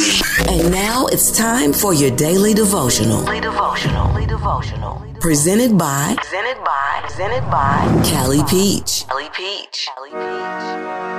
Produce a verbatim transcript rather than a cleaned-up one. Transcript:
And now it's time for your daily devotional. Daily devotional. Daily devotional. Presented by, presented by, presented by Callie Peach. Callie Peach. Callie Peach.